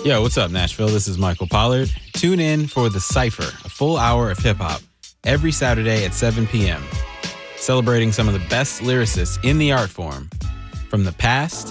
Yo, what's up, Nashville? This is Michael Pollard. Tune in for The Cypher, a full hour of hip-hop, every Saturday at 7 p.m., celebrating some of the best lyricists in the art form, from the past